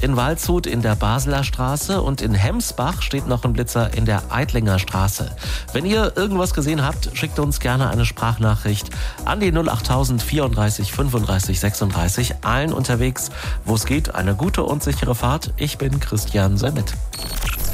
in Waldshut in der Basler Straße und in Hemsbach steht noch ein Blitzer in der Eidlinger Straße. Wenn ihr irgendwas gesehen habt, schickt uns gerne eine Sprachnachricht an die 08000 34 35 36. Allen unterwegs, wo es geht, eine gute und sichere Fahrt. Ich bin Christian Semmet.